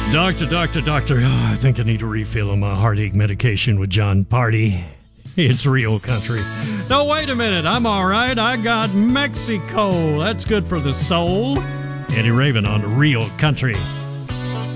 Doctor, oh, I think I need a refill on my heartache medication with John Party. It's real country. No, wait a minute. I'm all right. I got Mexico. That's good for the soul. Eddie Raven on Real Country.